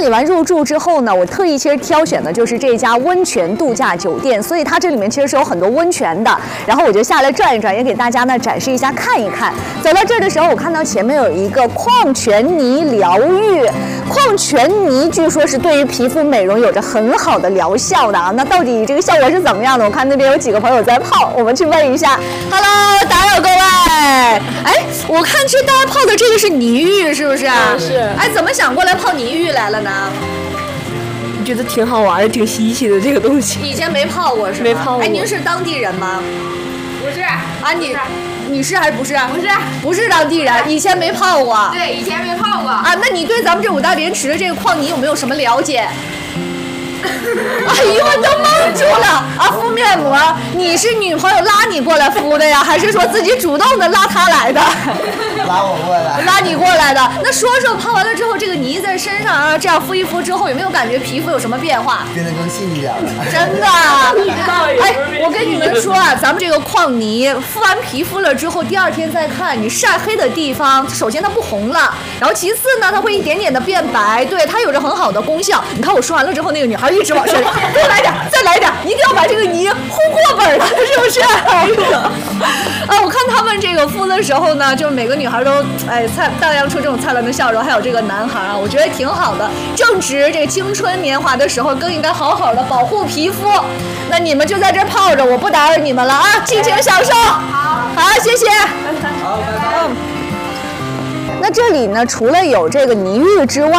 理完入住之后呢，我特意其实挑选的就是这家温泉度假酒店，所以它这里面其实是有很多温泉的。然后我就下来转一转，也给大家呢展示一下看一看。走到这儿的时候，我看到前面有一个矿泉泥疗愈，矿泉泥据说是对于皮肤美容有着很好的疗效的啊。那到底这个效果是怎么样的？我看那边有几个朋友在泡，我们去问一下。Hello， 打扰各位。哎，我看这大家泡的这个是泥浴，是不是？ 是。 哎，怎么想过来泡泥浴来了呢？ 觉得挺好玩的，挺稀奇的这个东西。 以前没泡过是吗？ 没泡过。 哎，您是当地人吗？ 不是啊，你是还是不是？ 不是当地人，以前没泡过。 对，以前没泡过。 啊，那你对咱们这五大连池的这个矿泥有没有什么了解？哎呦，我都蒙住了啊！敷面膜，你是女朋友拉你过来敷的呀，还是说自己主动的拉她来的？ 拉我过来， 拉你过来的。那说说泡完了之后，这个泥在身上啊，这样敷一敷之后，有没有感觉皮肤有什么变化？ 变得更细一点了。 真的？哎，我跟你们说啊，咱们这个矿泥敷完皮肤了之后，第二天再看你晒黑的地方，首先它不红了，然后其次呢，它会一点点的变白，对，它有着很好的功效。你看我说完了之后，那个女孩一直往身上再来点，再来点，一定要把这个泥糊过本了，是不是？哎呀，啊，我看他们这个敷的时候呢，就是每个女孩都荡漾出这种灿烂的笑容，还有这个男孩啊，我觉得挺好的。正值这个青春年华的时候，更应该好好的保护皮肤。那你们就在这泡着，我不打扰你们了啊，尽情享受。好，谢谢。好，拜拜。那这里呢，除了有这个泥浴之外